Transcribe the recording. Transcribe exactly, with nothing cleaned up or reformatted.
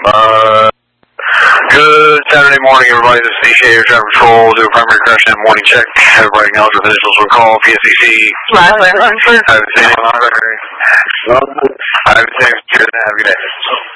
Uh, good Saturday morning, everybody. This is D K, Air Traffic Patrol. Do a primary correction and morning check. Everybody knows what officials will call P S C C. Smiley, I'm I haven't seen it. I haven't seen it. Have a good day.